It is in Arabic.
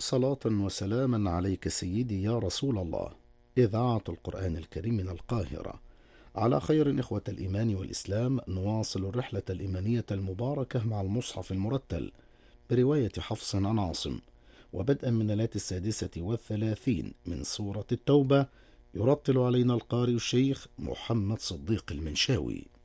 صلاة وسلاما عليك سيدي يا رسول الله. إذاعة القرآن الكريم من القاهرة. على خير إخوة الإيمان والإسلام، نواصل الرحلة الإيمانية المباركة مع المصحف المرتل برواية حفص عن عاصم، وبدءا من الآية 36 من سورة التوبة. يرتل علينا القارئ الشيخ محمد صديق المنشاوي.